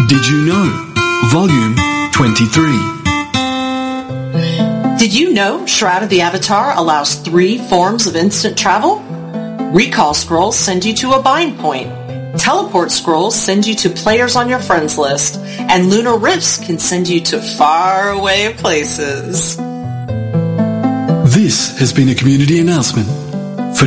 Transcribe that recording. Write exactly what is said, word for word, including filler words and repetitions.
Did you know? Volume twenty-three. Did you know Shroud of the Avatar allows three forms of instant travel? Recall scrolls send you to a bind point. Teleport scrolls send you to players on your friends list. And lunar rifts can send you to faraway places. This has been a community announcement